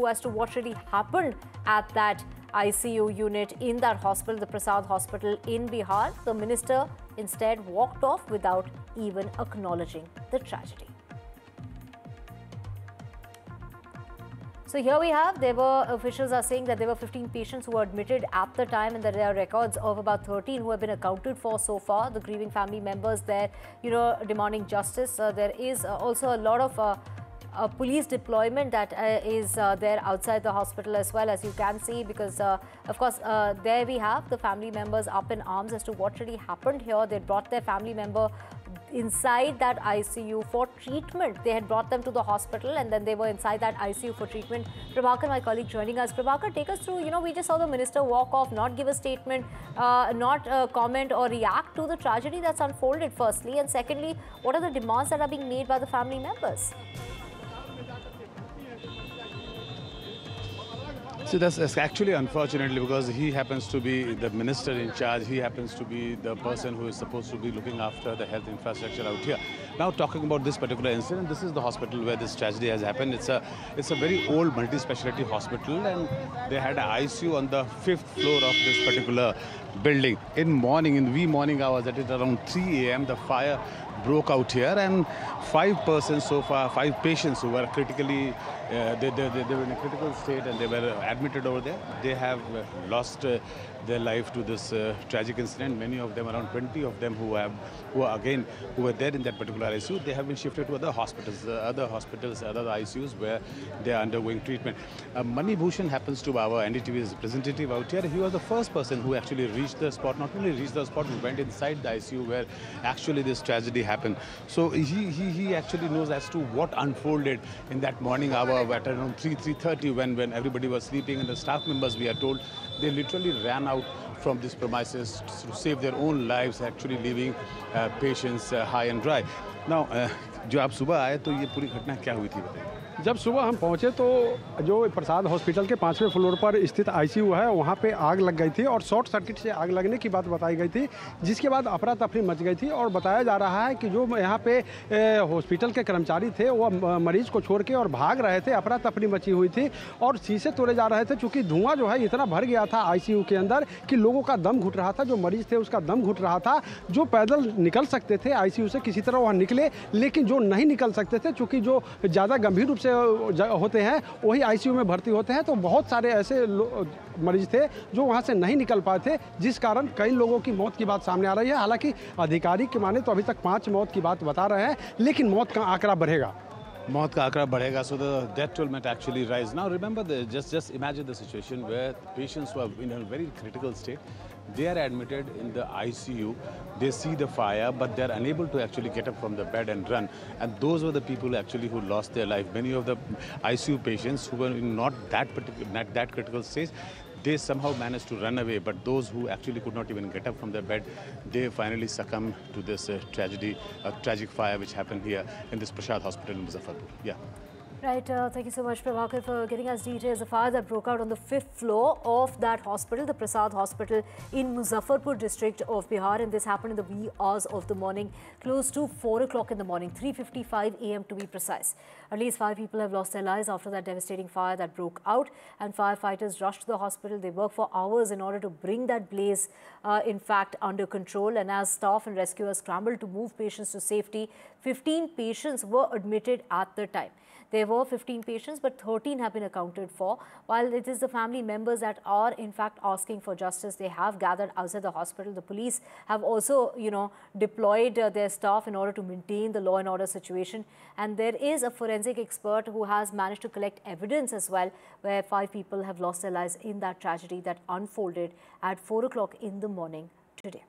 as to what really happened at that ICU unit in that hospital, the Prasad Hospital in Bihar. The minister instead walked off without even acknowledging the tragedy. So here we have, officials are saying that there were 15 patients who were admitted at the time, and that there are records of about 13 who have been accounted for so far. The grieving family members there, demanding justice. There is also a lot of police deployment that is there outside the hospital as well, as you can see, because of course there we have the family members up in arms as to what really happened here. They brought their family member inside that ICU for treatment. They had brought them to the hospital and then they were inside that ICU for treatment. Prabhakar, my colleague, joining us. Prabhakar, take us through, we just saw the minister walk off, not give a statement, not comment or react to the tragedy that's unfolded, firstly. And secondly, what are the demands that are being made by the family members? So that's actually unfortunately, because he happens to be the minister in charge. He happens to be the person who is supposed to be looking after the health infrastructure out here. Now, talking about this particular incident, this is the hospital where this tragedy has happened. It's a very old multi-specialty hospital, and they had an ICU on the 5th floor of this particular building. In wee morning hours, that is around 3 a.m., the fire broke out here, and 5 persons so far, 5 patients who were critically, they were in a critical state and they were admitted over there. They have lost their life to this tragic incident. Many of them, around 20 of them who were there in that particular ICU, they have been shifted to other hospitals, other ICUs where they are undergoing treatment. Mani Bhushan happens to be our NDTV's representative out here. He was the first person who actually reached the spot, not only reached the spot, he went inside the ICU where actually this tragedy happened. So he actually knows as to what unfolded in that morning hour at around 3:30 when everybody was sleeping, and the staff members, we are told, they literally ran out from these premises to save their own lives, actually leaving patients high and dry. Now, जो आप सुबह आए तो ये पूरी घटना क्या हुई थी बताइए? जब सुबह हम पहुंचे तो जो प्रसाद हॉस्पिटल के 5वें फ्लोर पर स्थित आईसीयू है वहां पे आग लग गई थी और शॉर्ट सर्किट से आग लगने की बात बताई गई थी, जिसके बाद अफरा तफरी मच गई थी। और बताया जा रहा है कि जो यहां पे हॉस्पिटल के कर्मचारी थे वो मरीज को छोड़ के और भाग रहे थे। अफरा तफरी मची हुई थी और शीशे तोड़े जा रहे थे, चूँकि धुआं जो है इतना भर गया था आईसीयू के अंदर कि लोगों का दम घुट रहा था। जो मरीज थे उसका दम घुट रहा था। जो पैदल निकल सकते थे आईसीयू से किसी तरह वहाँ निकले, लेकिन जो नहीं निकल सकते थे, चूँकि जो ज़्यादा गंभीर रूप से होते हैं वही आईसीयू में भर्ती होते हैं, तो बहुत सारे ऐसे मरीज थे जो वहां से नहीं निकल पाए थे, जिस कारण कई लोगों की मौत की बात सामने आ रही है। हालांकि अधिकारी के माने तो अभी तक 5 मौत की बात बता रहे हैं, लेकिन मौत का आंकड़ा बढ़ेगा। मौत का आंकड़ा बढ़ेगा, so the death toll might actually rise. Now remember, just imagine the situation where patients who are in a very critical state, they are admitted in the ICU, they see the fire, but they are unable to actually get up from the bed and run. And those were the people actually who lost their life. Many of the ICU patients who were in not that critical stage, they somehow managed to run away, but those who actually could not even get up from their bed, they finally succumbed to this tragic fire which happened here in this Prasad Hospital in Muzaffarpur. Yeah. Right, thank you so much, Prabhakar, for getting us details. The fire that broke out on the 5th floor of that hospital, the Prasad Hospital in Muzaffarpur district of Bihar, and this happened in the wee hours of the morning, close to 4 o'clock in the morning, 3:55 a.m. to be precise. At least 5 people have lost their lives after that devastating fire that broke out, and firefighters rushed to the hospital. They worked for hours in order to bring that blaze, in fact, under control. And as staff and rescuers scrambled to move patients to safety, 15 patients were admitted at the time. There were 15 patients, but 13 have been accounted for. While it is the family members that are, in fact, asking for justice, they have gathered outside the hospital. The police have also, deployed their staff in order to maintain the law and order situation. And there is a forensic expert who has managed to collect evidence as well, where 5 people have lost their lives in that tragedy that unfolded at 4 o'clock in the morning today.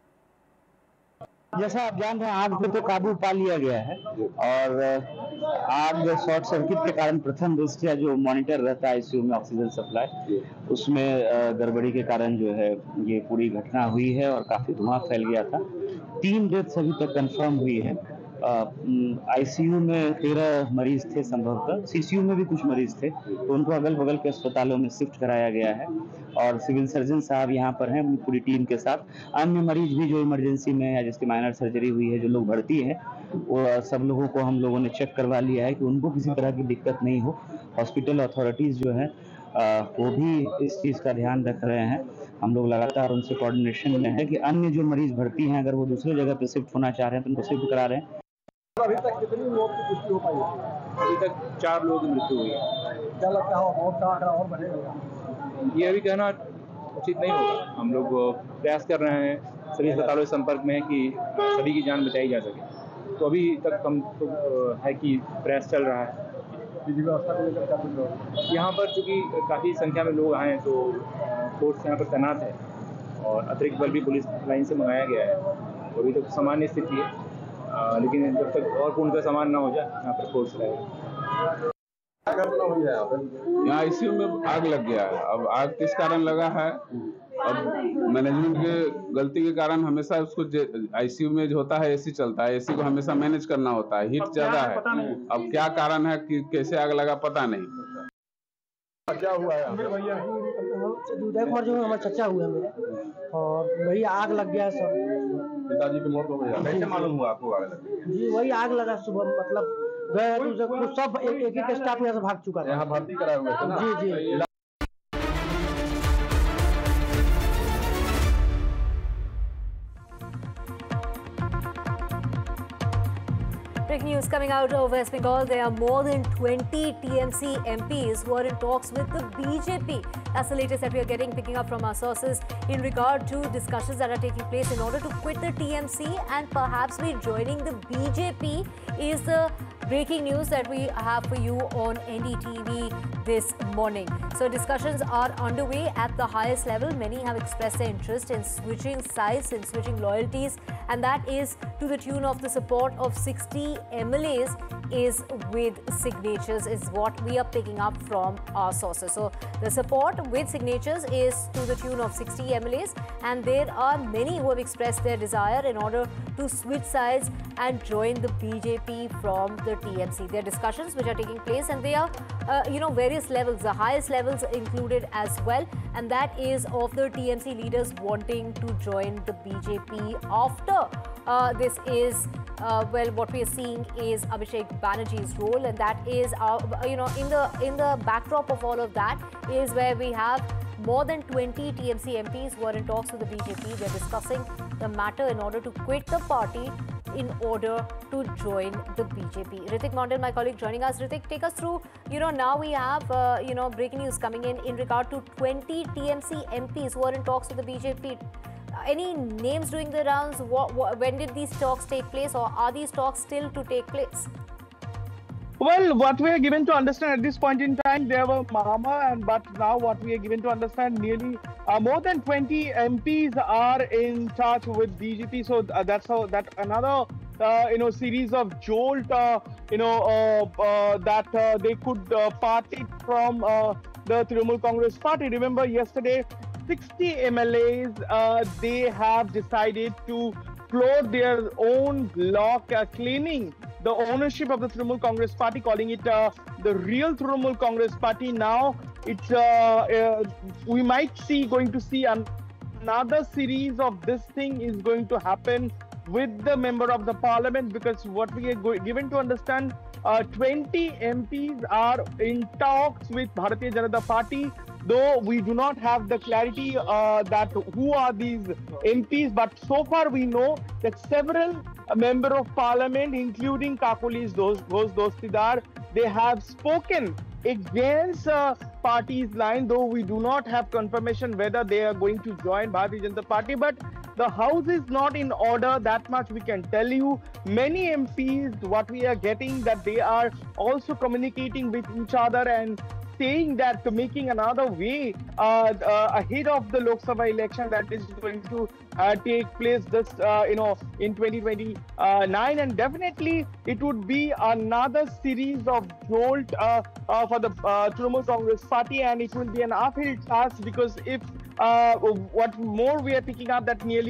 जैसा आप जान रहे हैं, आग पे तो काबू पा लिया गया है और आग शॉर्ट सर्किट के कारण प्रथम दृष्टया जो मॉनिटर रहता है आईसीयू में ऑक्सीजन सप्लाई, उसमें गड़बड़ी के कारण जो है ये पूरी घटना हुई है और काफी धुआं फैल गया था। 3 डेथ्स अभी तक कंफर्म हुई है आईसीयू में 13 मरीज थे संभवतः, सीसीयू में भी कुछ मरीज थे, तो उनको अगल बगल के अस्पतालों में शिफ्ट कराया गया है और सिविल सर्जन साहब यहाँ पर हैं अपनी पूरी टीम के साथ। अन्य मरीज भी जो इमरजेंसी में या जिसकी माइनर सर्जरी हुई है, जो लोग भर्ती हैं, वो सब लोगों को हम लोगों ने चेक करवा लिया है कि उनको किसी तरह की दिक्कत नहीं हो। हॉस्पिटल अथॉरिटीज़ जो है वो भी इस चीज़ का ध्यान रख रहे हैं। हम लोग लगातार उनसे कोऑर्डिनेशन में है कि अन्य जो मरीज भर्ती हैं अगर वो दूसरे जगह पे शिफ्ट होना चाह रहे हैं तो उनको शिफ्ट करा रहे हैं। अभी तक कितनी मौत की पुष्टि हो पाई है? अभी तक 4 लोगों की मृत्यु हुई है। क्या लगता है मौत का आंकड़ा और बढ़ेगा? ये अभी कहना उचित नहीं होगा। हम लोग प्रयास कर रहे हैं, सभी अस्पतालों के संपर्क में है कि सभी की जान बचाई जा सके। तो अभी तक हम तो है कि प्रयास चल रहा है। व्यवस्था को लेकर क्या कुछ हो? यहाँ पर चूँकि काफ़ी संख्या में लोग आए हैं तो फोर्स यहाँ पर तैनात है और अतिरिक्त बल भी पुलिस लाइन से मंगाया गया है। तो अभी तक सामान्य स्थिति है, लेकिन जब तक और पूर्णतः सामान ना हो जाए यहाँ पर फोर्स रहेगा। यहाँ आईसीयू में आग लग गया है। अब आग किस कारण लगा है, अब मैनेजमेंट के गलती के कारण हमेशा उसको आईसीयू में जो होता है एसी चलता है, एसी को हमेशा मैनेज करना होता है, हीट ज्यादा है। अब क्या कारण है कि कैसे आग लगा पता नहीं। क्या हुआ है? उदय कुमार जो हमारे चचा हुए मेरे, और वही आग लग गया सब। पिताजी की मौत हो गई, कैसे मालूम हुआ आपको आग लगी? जी वही आग लगा सुबह, मतलब गए तो सब एक स्टाफ यहाँ से भाग चुका था। यहाँ भर्ती कराए हुए थे ना? जी जी। Breaking news coming out of West Bengal. There are more than 20 TMC MPs who are in talks with the BJP. That's the latest that we are picking up from our sources in regard to discussions that are taking place in order to quit the TMC and perhaps be joining the BJP is the breaking news that we have for you on NDTV this morning. So discussions are underway at the highest level. Many have expressed their interest in switching sides and switching loyalties, and that is to the tune of the support of 60 MLAs is with signatures, is what we are picking up from our sources. So the support with signatures is to the tune of 60 MLAs, and there are many who have expressed their desire in order to switch sides and join the BJP from the TMC. There are discussions which are taking place, and they are various levels, the highest levels included as well, and that is of the TMC leaders wanting to join the BJP after this is what we are seeing is Abhishek Banerjee's role, and that is in the backdrop of all of that is where we have more than 20 TMC MPs who are in talks with the BJP. They're discussing the matter in order to quit the party in order to join the BJP. Ritik Mondal, my colleague, joining us. Ritik, take us through, now we have, breaking news coming in regard to 20 TMC MPs who are in talks with the BJP. Any names doing the rounds? When did these talks take place, or are these talks still to take place? Well, what we are given to understand at this point in time, there were Mahama, but now what we are given to understand, nearly more than 20 MPs are in touch with BJP. So that's another series of jolt that they could party from the Trinamool Congress Party. Remember yesterday, 60 MLAs they have decided to float their own bloc, claiming the ownership of the Trinamool Congress Party, calling it the real Trinamool Congress Party. Now it's we might going to see another series of this thing is going to happen with the member of the parliament, because what we are given to understand, 20 MPs are in talks with Bharatiya Janata Party, though we do not have the clarity that who are these MPs, but so far we know that several member of parliament, including Kakolis Dostidar, they have spoken against party's line, though we do not have confirmation whether they are going to join Bharatiya Janata Party. But the house is not in order, that much we can tell you. Many MPs, what we are getting, that they are also communicating with each other and saying that making another way ahead of the Lok Sabha election that is going to take place this in 2029, and definitely it would be another series of jolt for the Trinamool Congress Party, and it will be an uphill task, because if what more we are picking up that nearly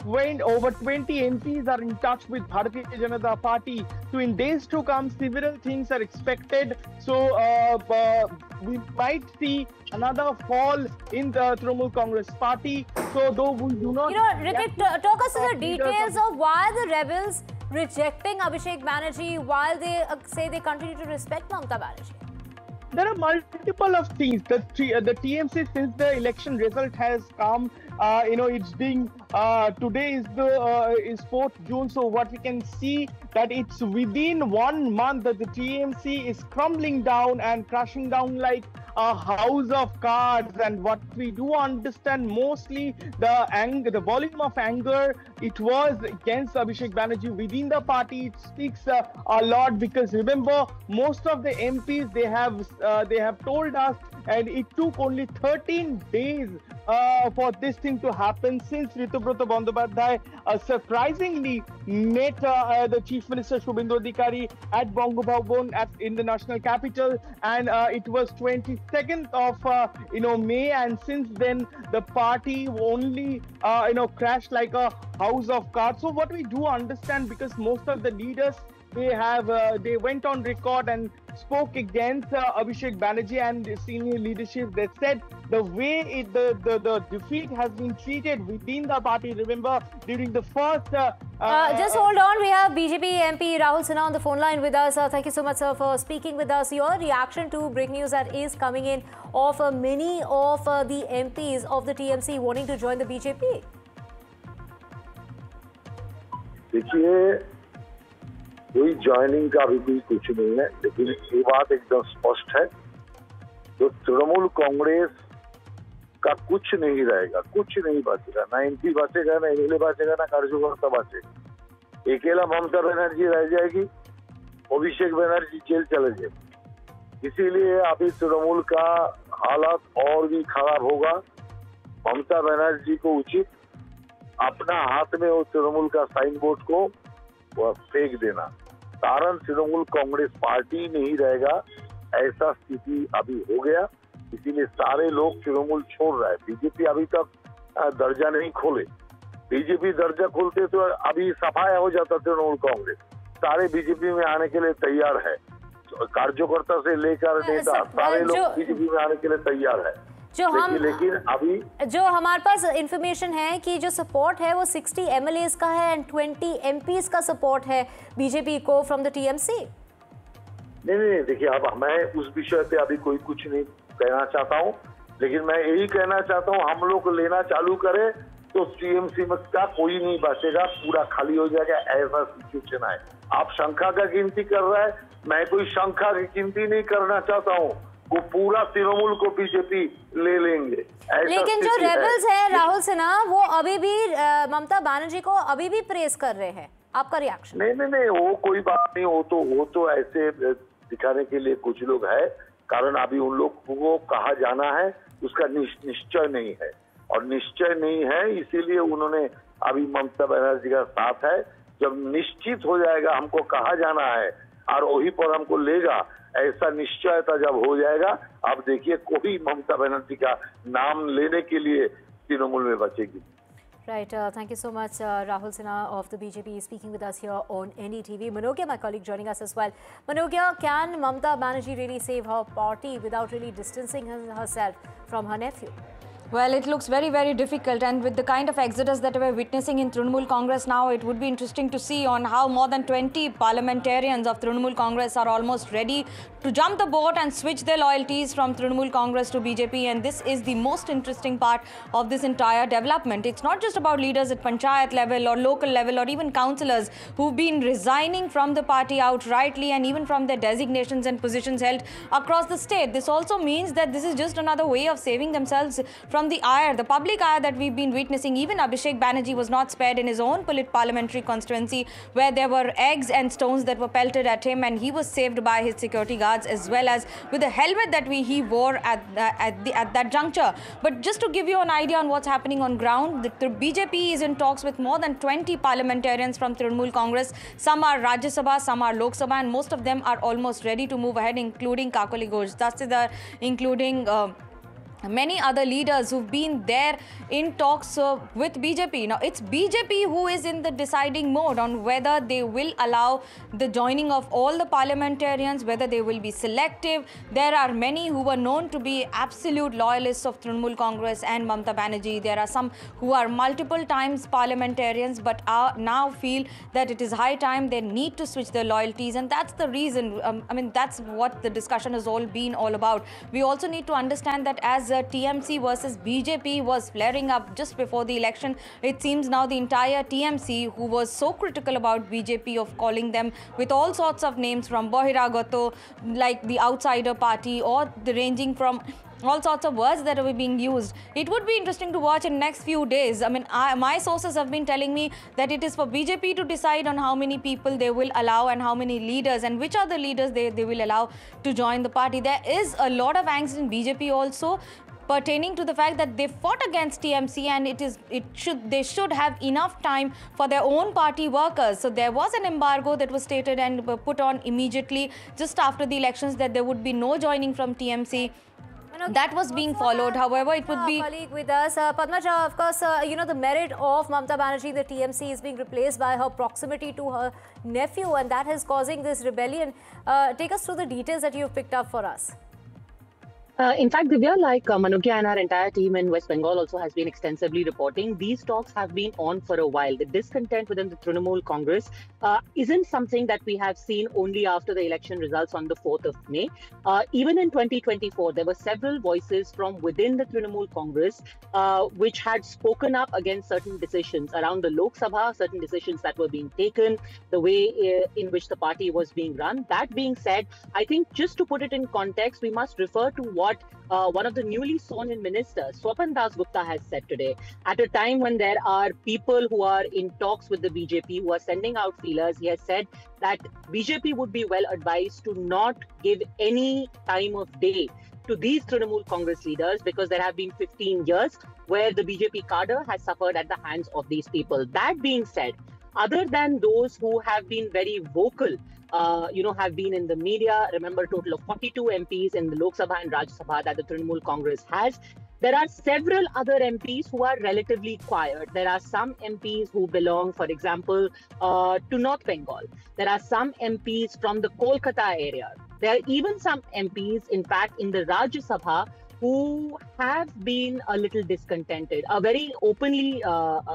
over 20 MPs are in touch with Bharatiya Janata Party. So in days to come, several things are expected. So we might see another fall in the Trinamool Congress Party. So though we do not... Ritik, talk us through the details of why the rebels rejecting Abhishek Banerjee while they say they continue to respect Mamata Banerjee. There are multiple of things. The TMC, since the election result has come, it's being today is 4th June. So what we can see that it's within 1 month that the TMC is crumbling down and crashing down like a house of cards. And what we do understand, mostly the volume of anger, it was against Abhishek Banerjee within the party. It speaks a lot, because remember, most of the MPs they have told us, and it took only 13 days for this thing to happen, since Ritubrata Bandyopadhyay surprisingly met the Chief Minister Shubhendu Adhikari at Bongo Bhavan in the national capital, and it was 22nd of May, and since then the party only crashed like a house of cards. So what we do understand, because most of the leaders they went on record and spoke against Abhishek Banerjee and the senior leadership. They said the way the defeat has been treated within the party. Remember, during the first... just hold on. We have BJP MP Rahul Sinha on the phone line with us. Thank you so much, sir, for speaking with us. Your reaction to breaking news that is coming in of many of the MPs of the TMC wanting to join the BJP? देखिए, कोई joining का भी कोई कुछ नहीं है, लेकिन ये बात एकदम स्पष्ट है, तो तृणमूल कांग्रेस का कुछ नहीं रहेगा, कुछ नहीं बचेगा, ना एमपी बचेगा, ना एमएलए बचेगा, ना कार्यकर्ता बचेगा। अकेला ममता बनर्जी रह जाएगी, अभिषेक बनर्जी जेल चले जाएगी। इसीलिए अभी तृणमूल का हालात और भी खराब होगा। ममता बनर्जी को उचित अपना हाथ में वो तृणमूल का साइन बोर्ड को फेंक देना, कारण तृणमूल कांग्रेस पार्टी नहीं रहेगा, ऐसा स्थिति अभी हो गया। इसीलिए सारे लोग तृणमूल छोड़ रहा है। बीजेपी अभी तक दर्जा नहीं खोले, बीजेपी दर्जा खोलते तो अभी सफाया हो जाता तृणमूल कांग्रेस। सारे बीजेपी में आने के लिए तैयार है, कार्यकर्ता से लेकर नेता सारे लोग बीजेपी में आने के लिए तैयार है। लेकिन अभी जो हमारे पास इंफॉर्मेशन है कि जो सपोर्ट है वो 60 MLAs का है एंड 20 MPs का सपोर्ट है बीजेपी को फ्रॉम द टीएमसी। नहीं, देखिए, अब मैं उस विषय पे अभी कोई कुछ नहीं कहना चाहता हूँ, लेकिन मैं यही कहना चाहता हूँ, हम लोग लेना चालू करें तो टीएमसी में का कोई नहीं बचेगा, पूरा खाली हो जाएगा, ऐसा सिचुएशन है। आप संख्या का गिनती कर रहा है, मैं कोई संख्या की गिनती नहीं करना चाहता हूँ, वो पूरा तृणमूल को बीजेपी ले लेंगे। लेकिन जो रेबल्स है राहुल सिन्हा, वो अभी भी ममता बनर्जी को अभी भी प्रेस कर रहे हैं, आपका रिएक्शन? नहीं, वो कोई बात नहीं, वो तो ऐसे दिखाने के लिए कुछ लोग है, कारण अभी उन लोग को कहा जाना है उसका निश्चय नहीं है, और निश्चय नहीं है इसीलिए उन्होंने अभी ममता बनर्जी का साथ है। जब निश्चित हो जाएगा हमको कहा जाना है और वही पर हमको लेगा, ऐसा निश्चयता जब हो जाएगा, आप देखिए कोई ममता बनर्जी का नाम लेने के लिए तृणमूल में बचेगी। Right, thank you so much, Rahul Sinha of the BJP speaking with us here on NDTV. Manogya, my colleague, joining us as well. Manogya, can Mamata Banerjee really save her party without really distancing herself from her nephew? Well, it looks very, very difficult, and with the kind of exodus that we're witnessing in Trinamool Congress now, it would be interesting to see on how more than 20 parliamentarians of Trinamool Congress are almost ready to jump the boat and switch their loyalties from Trinamool Congress to BJP, and this is the most interesting part of this entire development. It's not just about leaders at panchayat level or local level or even councillors who've been resigning from the party outrightly and even from their designations and positions held across the state. This also means that this is just another way of saving themselves from the ire, the public ire that we've been witnessing. Even Abhishek Banerjee was not spared in his own parliamentary constituency, where there were eggs and stones that were pelted at him, and he was saved by his security guards as well as with the helmet that he wore at that juncture. But just to give you an idea on what's happening on ground, the BJP is in talks with more than 20 parliamentarians from Trinamool Congress. Some are Rajya Sabha, some are Lok Sabha, and most of them are almost ready to move ahead, including Kakali Ghosh Dasidar, including many other leaders who've been there in talks with BJP. Now, it's BJP who is in the deciding mode on whether they will allow the joining of all the parliamentarians, whether they will be selective. There are many who were known to be absolute loyalists of Trinamool Congress and Mamata Banerjee. There are some who are multiple times parliamentarians but now feel that it is high time they need to switch their loyalties, and that's the reason. I mean, that's what the discussion has all been all about. We also need to understand that as TMC versus BJP was flaring up just before the election, it seems now the entire TMC, who was so critical about BJP of calling them with all sorts of names from Bahiragato, like the outsider party, or the ranging from all sorts of words that are being used. It would be interesting to watch in next few days. I mean, my sources have been telling me that it is for BJP to decide on how many people they will allow and how many leaders and which are the leaders they will allow to join the party. There is a lot of angst in BJP also, pertaining to the fact that they fought against TMC, and they should have enough time for their own party workers. So there was an embargo that was stated and put on immediately just after the elections, that there would be no joining from TMC. That was being followed. However, it would be colleague with us, Padmaja. Of course, you know, the merit of Mamata Banerjee, the TMC, is being replaced by her proximity to her nephew, and that is causing this rebellion. Take us through the details that you've picked up for us. In fact, Divya, like Manogya and our entire team in West Bengal also has been extensively reporting, these talks have been on for a while. The discontent within the Trinamool Congress isn't something that we have seen only after the election results on the 4th of May. Even in 2024, there were several voices from within the Trinamool Congress which had spoken up against certain decisions around the Lok Sabha, certain decisions that were being taken, the way in which the party was being run. That being said, I think just to put it in context, we must refer to what one of the newly sworn-in ministers, Swapan Dasgupta, has said today. At a time when there are people who are in talks with the BJP, who are sending out feelers, he has said that BJP would be well advised to not give any time of day to these Trinamool Congress leaders, because there have been 15 years where the BJP cadre has suffered at the hands of these people. That being said, other than those who have been very vocal, have been in the media, remember, a total of 42 MPs in the Lok Sabha and Rajya Sabha that the Trinamool Congress has. There are several other MPs who are relatively quiet. There are some MPs who belong, for example, to North Bengal. There are some MPs from the Kolkata area. There are even some MPs, in fact, in the Rajya Sabha who have been a little discontented. A very openly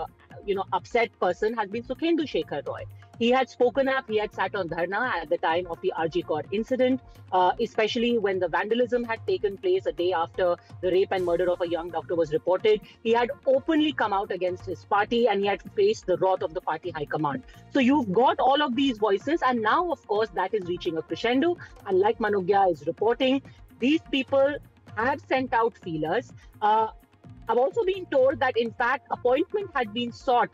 upset person has been Sukhendu Shekhar Roy. He had spoken up, he had sat on dharna at the time of the RG Court incident, especially when the vandalism had taken place a day after the rape and murder of a young doctor was reported. He had openly come out against his party and he had faced the wrath of the party high command. So you've got all of these voices, and now, of course, that is reaching a crescendo. And like Manogya is reporting, these people have sent out feelers. I've also been told that, in fact, appointment had been sought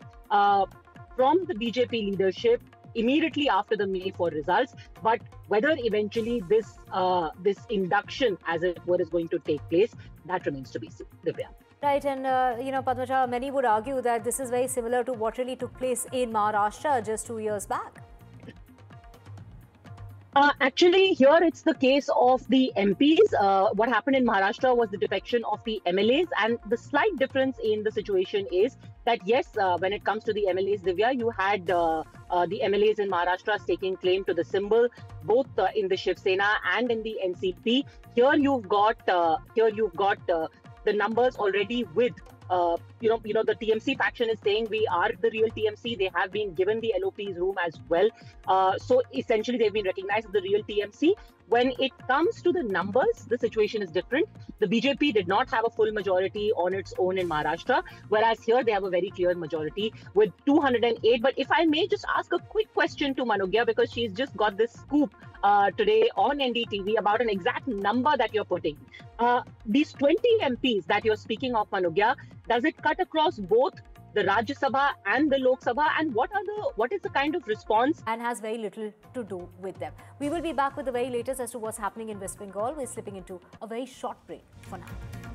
from the BJP leadership immediately after the May 4 results, but whether eventually this induction, as it were, is going to take place, that remains to be seen. Divya. Right, and Padmaja, many would argue that this is very similar to what really took place in Maharashtra just 2 years back. Actually, here it's the case of the MPs. What happened in Maharashtra was the defection of the MLAs, and the slight difference in the situation is that, yes, when it comes to the MLAs, Divya, you had the MLAs in Maharashtra staking claim to the symbol, both in the Shiv Sena and in the NCP. Here you've got the numbers already with. The TMC faction is saying we are the real TMC. They have been given the LOP's room as well. So essentially, they've been recognized as the real TMC. When it comes to the numbers, the situation is different. The BJP did not have a full majority on its own in Maharashtra, whereas here they have a very clear majority with 208. But if I may just ask a quick question to Manogya, because she's just got this scoop today on NDTV about an exact number that you're putting. These 20 MPs that you're speaking of, Manogya, does it cut across both the Rajya Sabha and the Lok Sabha, and what is the kind of response? And has very little to do with them. We will be back with the very latest as to what's happening in West Bengal. We're slipping into a very short break for now.